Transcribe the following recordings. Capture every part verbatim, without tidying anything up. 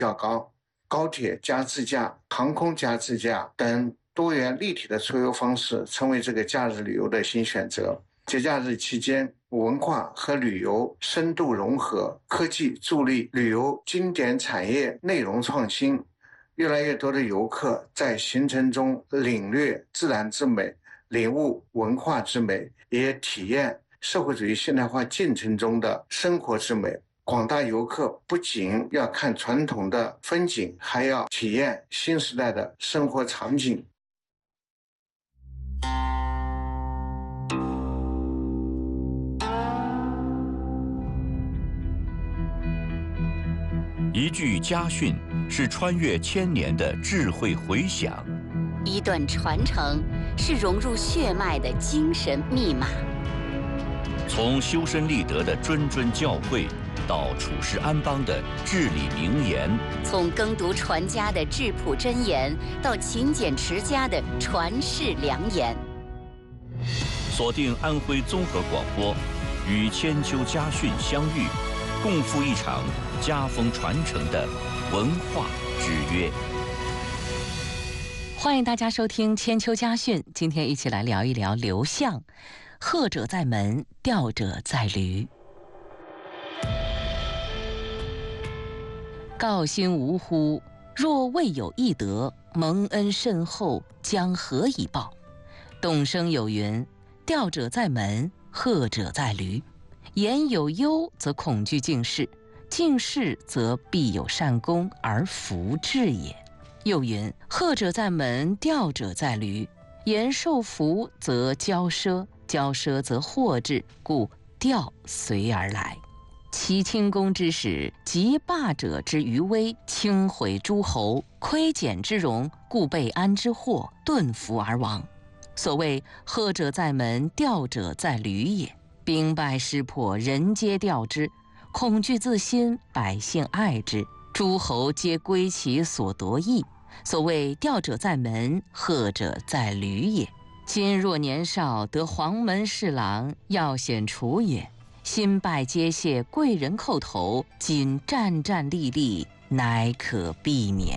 较高。高铁加自驾、航空加自驾等多元立体的出游方式成为这个假日旅游的新选择。节假日期间，文化和旅游深度融合，科技助力旅游经典产业内容创新。越来越多的游客在行程中领略自然之美，领悟文化之美，也体验社会主义现代化进程中的生活之美。广大游客不仅要看传统的风景，还要体验新时代的生活场景。 一句家训是穿越千年的智慧回响， 一段传承是融入血脉的精神密码。 从修身立德的谆谆教诲，到处世安邦的至理名言； 从耕读传家的质朴箴言，到勤俭持家的传世良言。 锁定安徽综合广播，与千秋家训相遇，共赴一场家风传承的文化之约。 欢迎大家收听千秋家训，今天一起来聊一聊刘向。贺者在门，吊者在驴。告心无乎？若未有义德，蒙恩甚厚，将何以报？董生有云：吊者在门，贺者在驴。言有忧，则恐惧尽事；尽事，则必有善功而福至也。又云：贺者在门，吊者在驴。言受福，则骄奢；骄奢，则祸至，故吊随而来。齐顷公之始，及霸者之余威，轻毁诸侯，窥简之容，故备安之祸，顿服而亡。所谓贺者在门，吊者在驴也。兵败失破，人皆吊之；恐惧自新，百姓爱之；诸侯皆归其所夺邑。所谓吊者在门，贺者在驴也。今若年少，得黄门侍郎，要显除也。新败皆谢，贵人叩头，今战战栗栗，乃可避免。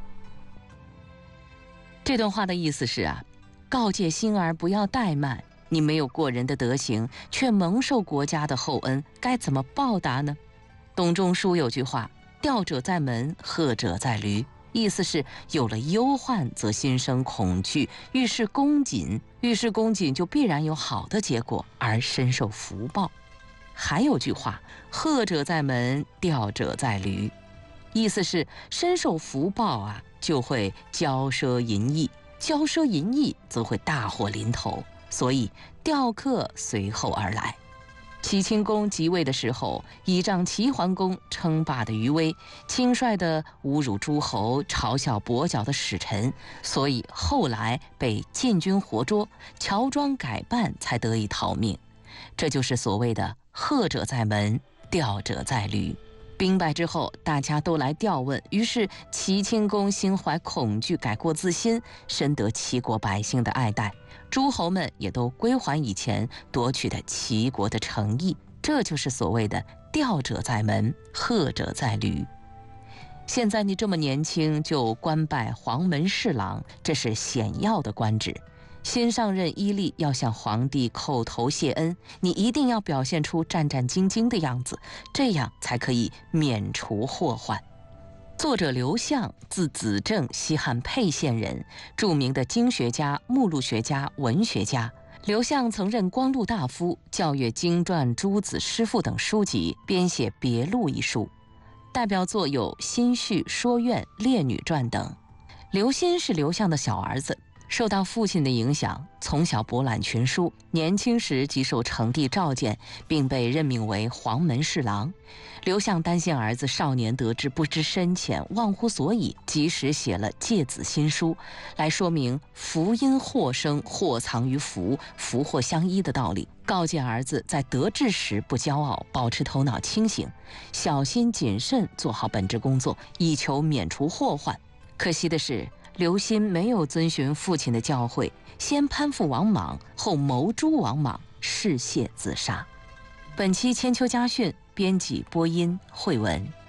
这段话的意思是啊，告诫星儿不要怠慢，你没有过人的德行，却蒙受国家的厚恩，该怎么报答呢？董仲舒有句话：吊者在门，贺者在驴。意思是有了忧患，则心生恐惧，遇事恭谨，遇事恭谨就必然有好的结果，而深受福报。还有句话：贺者在门，吊者在驴。意思是深受福报啊，就会骄奢淫逸，骄奢淫逸则会大祸临头，所以吊客随后而来。齐顷公即位的时候，倚仗齐桓公称霸的余威，轻率地侮辱诸侯，嘲笑跛脚的使臣，所以后来被禁军活捉，乔装改扮才得以逃命。这就是所谓的贺者在门，吊者在驴。兵败之后，大家都来吊问，于是齐顷公心怀恐惧，改过自新，深得齐国百姓的爱戴，诸侯们也都归还以前夺取的齐国的诚意。这就是所谓的吊者在门，贺者在驴。现在你这么年轻就官拜黄门侍郎，这是显要的官职。新上任伊利要向皇帝叩头谢恩，你一定要表现出战战兢兢的样子，这样才可以免除祸患。作者刘向，字子正，西汉沛县人，著名的经学家、目录学家、文学家。刘向曾任光禄大夫，校阅经传、诸子诗赋等书籍，编写《别录》一书，代表作有《新序》《说苑》《列女传》等。刘歆是刘向的小儿子，受到父亲的影响，从小博览群书，年轻时即受成帝召见，并被任命为黄门侍郎。刘向担心儿子少年得志不知深浅，忘乎所以，及时写了《诫子新书》，来说明福因祸生，祸藏于福，福祸相依的道理，告诫儿子在得志时不骄傲，保持头脑清醒，小心谨慎，做好本职工作，以求免除祸患。可惜的是，刘歆没有遵循父亲的教诲，先攀附王莽，后谋诛王莽，嗜血自杀。本期千秋家训，编辑播音慧文。